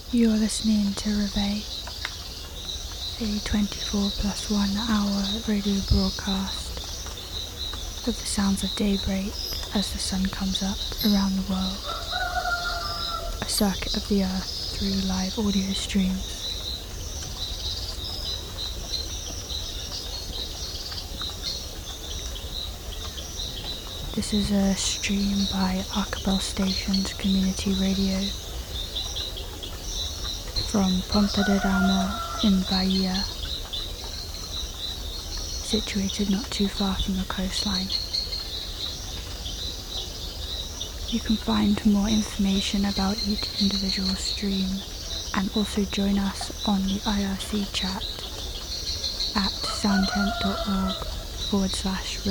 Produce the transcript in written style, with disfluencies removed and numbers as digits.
You're listening to Reveille, a 24+1 hour radio broadcast of the sounds of daybreak as the sun comes up around the world, a circuit of the earth through live audio streams. This is a stream by Archibald Stations Community Radio from Ponta de Ramo in Bahia, situated not too far from the coastline. You can find more information about each individual stream and also join us on the IRC chat at soundtent.org/